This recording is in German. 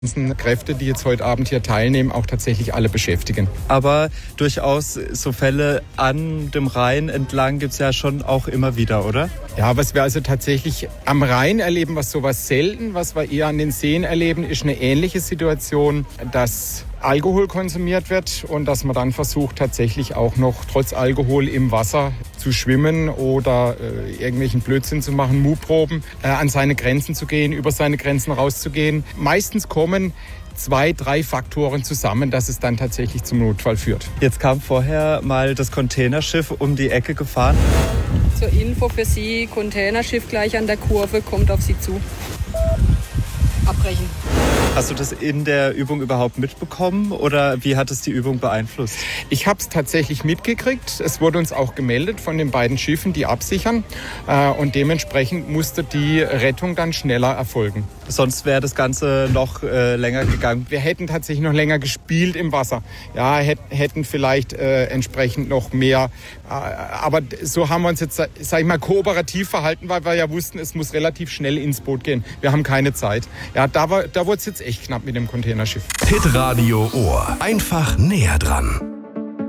Kräfte, die jetzt heute Abend hier teilnehmen, auch tatsächlich alle beschäftigen. Aber durchaus so Fälle an dem Rhein entlang gibt es ja schon auch immer wieder, oder? Ja, was wir also tatsächlich am Rhein erleben, was sowas selten, was wir eher an den Seen erleben, ist eine ähnliche Situation, dass Alkohol konsumiert wird und dass man dann versucht, tatsächlich auch noch trotz Alkohol im Wasser zu schwimmen oder irgendwelchen Blödsinn zu machen, Mutproben, an seine Grenzen zu gehen, über seine Grenzen rauszugehen. Meistens kommen 2, 3 Faktoren zusammen, dass es dann tatsächlich zum Notfall führt. Jetzt kam vorher mal das Containerschiff um die Ecke gefahren. Zur Info für Sie, Containerschiff gleich an der Kurve, kommt auf Sie zu. Abbrechen. Hast du das in der Übung überhaupt mitbekommen oder wie hat es die Übung beeinflusst? Ich habe es tatsächlich mitgekriegt. Es wurde uns auch gemeldet von den beiden Schiffen, die absichern. Und dementsprechend musste die Rettung dann schneller erfolgen. Sonst wäre das Ganze noch länger gegangen. Wir hätten tatsächlich noch länger gespielt im Wasser. Ja, hätten vielleicht entsprechend noch mehr. Aber so haben wir uns jetzt, sag ich mal, kooperativ verhalten, weil wir ja wussten, es muss relativ schnell ins Boot gehen. Wir haben keine Zeit. Ja, da wurde es jetzt echt knapp mit dem Containerschiff. Hitradio Ohr. Einfach näher dran.